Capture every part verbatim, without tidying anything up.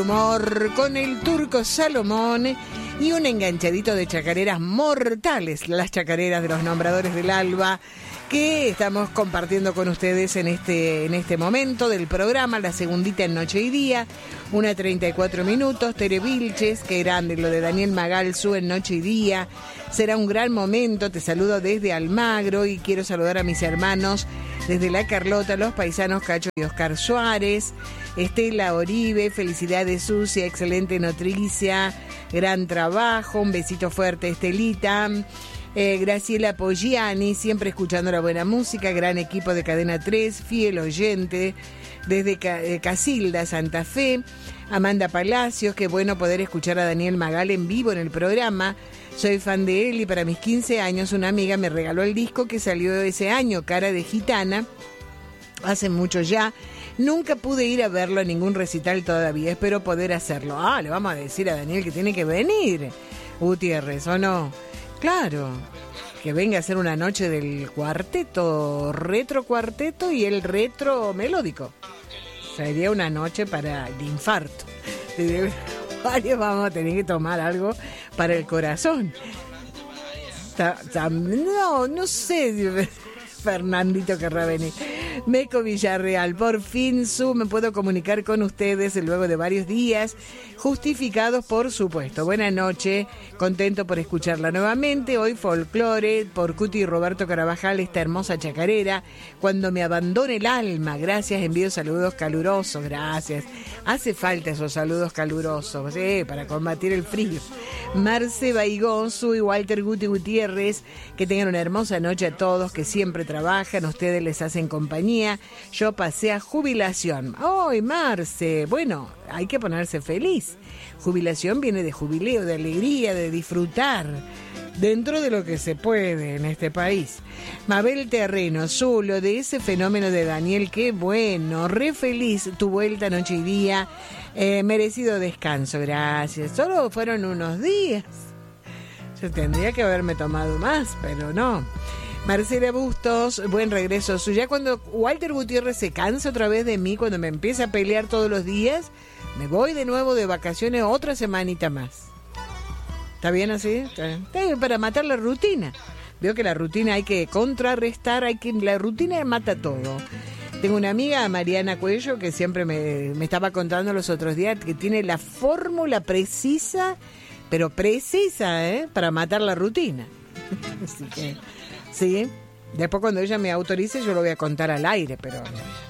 Humor con el Turco Salomón y un enganchadito de chacareras mortales, las chacareras de los nombradores del alba, que estamos compartiendo con ustedes en este, en este momento del programa, la segundita en Noche y Día, una treinta y cuatro minutos, Tere Vilches, que grande lo de Daniel Magalzú en Noche y Día, será un gran momento, te saludo desde Almagro y quiero saludar a mis hermanos desde La Carlota, los paisanos Cacho y Oscar Suárez, Estela Oribe, felicidades Sucia, excelente noticia, gran trabajo, un besito fuerte Estelita. Eh, Graciela Poggiani, siempre escuchando la buena música, gran equipo de Cadena tres, fiel oyente desde Ca- eh, Casilda, Santa Fe. Amanda Palacios, qué bueno poder escuchar a Daniel Magal en vivo en el programa. Soy fan de él y para mis quince años una amiga me regaló el disco que salió ese año, Cara de Gitana, hace mucho ya. Nunca pude ir a verlo a ningún recital todavía, espero poder hacerlo. Ah, le vamos a decir a Daniel que tiene que venir, Gutiérrez, ¿o no? Claro, que venga a hacer una noche del cuarteto, retro cuarteto y el retro melódico. Sería una noche para el infarto. Varios vamos a tener que tomar algo para el corazón. Ta, ta, no, no sé, Fernandito querrá venir. Meco Villarreal, por fin Zoom me puedo comunicar con ustedes luego de varios días, justificados por supuesto. Buenas noches, contento por escucharla nuevamente. Hoy folclore por Cuti y Roberto Carabajal, esta hermosa chacarera, Cuando me abandone el alma. Gracias, envío saludos calurosos, gracias. Hace falta esos saludos calurosos, ¿eh? Para combatir el frío. Marce Baigón, Su y Walter Guti Gutiérrez, que tengan una hermosa noche a todos, que siempre trabajan, ustedes les hacen compañía. Yo pasé a jubilación. ¡Ay, Marce! Bueno, hay que ponerse feliz. Jubilación viene de jubileo, de alegría, de disfrutar, dentro de lo que se puede en este país. Mabel Terreno, solo de ese fenómeno de Daniel, qué bueno, re feliz tu vuelta noche y día, eh, merecido descanso, gracias. Solo fueron unos días. Yo tendría que haberme tomado más, pero no. Marcela Bustos, buen regreso suyo. Ya cuando Walter Gutiérrez se cansa otra vez de mí, cuando me empieza a pelear todos los días, me voy de nuevo de vacaciones otra semanita más. ¿Está bien así? ¿Está bien? Está bien, para matar la rutina. Veo que la rutina hay que contrarrestar, hay que la rutina mata todo. Tengo una amiga, Mariana Cuello, que siempre me, me estaba contando los otros días que tiene la fórmula precisa, pero precisa, ¿eh? Para matar la rutina. Así que... sí, después cuando ella me autorice yo lo voy a contar al aire, pero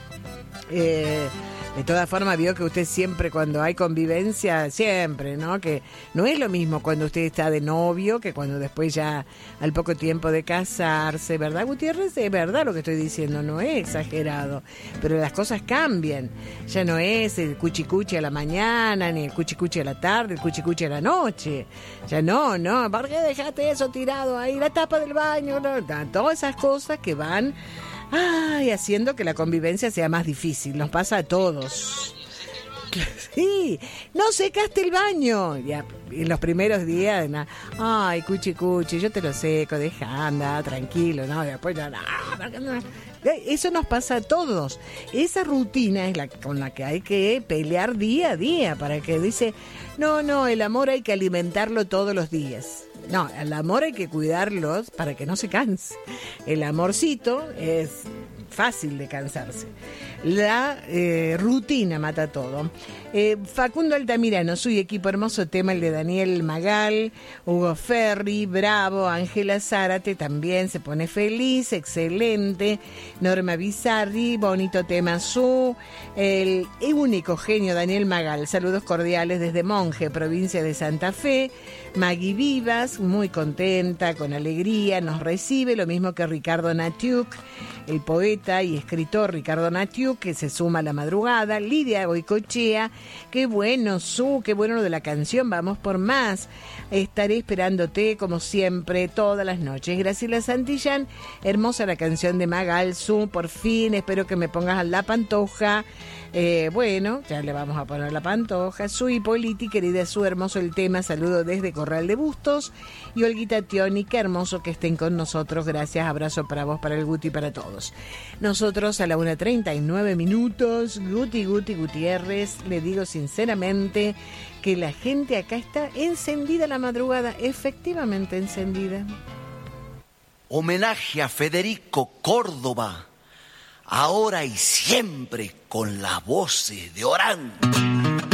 eh, de todas formas vio que usted siempre cuando hay convivencia, siempre, ¿no? Que no es lo mismo cuando usted está de novio que cuando después ya al poco tiempo de casarse, ¿verdad, Gutiérrez? Es verdad lo que estoy diciendo, no es exagerado, pero las cosas cambian, ya no es el cuchicuchi a la mañana, ni el cuchicuchi a la tarde, el cuchicuchi a la noche, ya no, no, ¿por qué dejaste eso tirado ahí, la tapa del baño? No, todas esas cosas que van... ay, haciendo que la convivencia sea más difícil. Nos pasa a todos. Sí, no secaste el baño. Ya, en los primeros días, na, ay, cuchi cuchi, yo te lo seco, deja, anda, tranquilo, no, después ya, no, no. Eso nos pasa a todos. Esa rutina es la con la que hay que pelear día a día, para que dice, no, no, el amor hay que alimentarlo todos los días. No, el amor hay que cuidarlo para que no se canse. El amorcito es fácil de cansarse. La eh, rutina mata todo. Eh, Facundo Altamirano, su equipo, hermoso tema el de Daniel Magal, Hugo Ferri, bravo, Ángela Zárate también se pone feliz, excelente, Norma Bizarri, bonito tema su, el único genio Daniel Magal, saludos cordiales desde Monje, provincia de Santa Fe. Maggie Vivas, muy contenta, con alegría, nos recibe, lo mismo que Ricardo Natiuk, el poeta y escritor Ricardo Natiuk, que se suma a la madrugada. Lidia Goicochea, qué bueno, Su, qué bueno lo de la canción, vamos por más. Estaré esperándote, como siempre, todas las noches. Graciela Santillán, hermosa la canción de Magal, Su, por fin, espero que me pongas a La Pantoja. Eh, bueno, ya le vamos a poner la pantoja. Su Hipóliti, querida, su hermoso el tema. Saludo desde Corral de Bustos. Y Olguita Tioni, qué hermoso que estén con nosotros. Gracias, abrazo para vos, para el Guti y para todos. Nosotros a la una treinta y nueve minutos. Guti, Guti, Gutiérrez. Le digo sinceramente que la gente acá está encendida la madrugada. Efectivamente encendida. Homenaje a Federico Córdoba. Ahora y siempre con las voces de Orán.